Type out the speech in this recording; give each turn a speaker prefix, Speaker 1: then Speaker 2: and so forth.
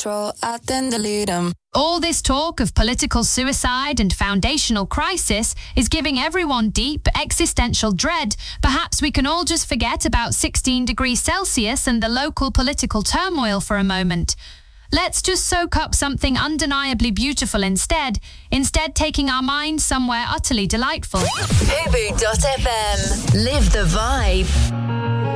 Speaker 1: control, I then delete them.
Speaker 2: All this talk of political suicide and foundational crisis is giving everyone deep existential dread. Perhaps we can all just forget about 16 degrees Celsius and the local political turmoil for a moment. Let's just soak up something undeniably beautiful instead taking our minds somewhere utterly delightful.
Speaker 3: Fubu.fm. Live the vibe.